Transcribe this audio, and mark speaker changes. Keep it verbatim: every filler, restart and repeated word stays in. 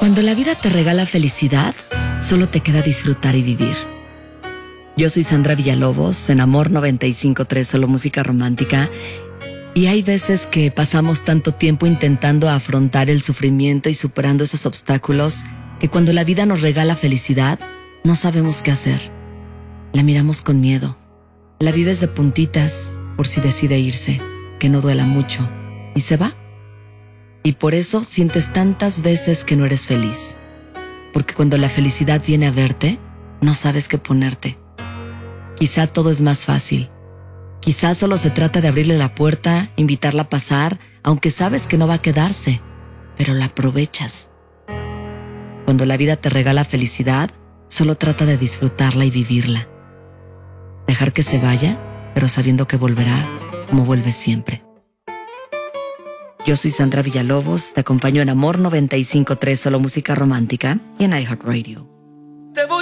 Speaker 1: Cuando la vida te regala felicidad, solo te queda disfrutar y vivir. Yo soy Sandra Villalobos, en Amor noventa y cinco punto tres, solo música romántica. Y hay veces que pasamos tanto tiempo intentando afrontar el sufrimiento y superando esos obstáculos que cuando la vida nos regala felicidad, no sabemos qué hacer. La miramos con miedo. La vives de puntitas por si decide irse, que no duela mucho, y se va. Y por eso sientes tantas veces que no eres feliz. Porque cuando la felicidad viene a verte, no sabes qué ponerte. Quizá todo es más fácil. Quizá solo se trata de abrirle la puerta, invitarla a pasar, aunque sabes que no va a quedarse, pero la aprovechas. Cuando la vida te regala felicidad, solo trata de disfrutarla y vivirla. Dejar que se vaya, pero sabiendo que volverá como vuelve siempre. Yo soy Sandra Villalobos, te acompaño en Amor noventa y cinco punto tres, solo música romántica, y en iHeartRadio.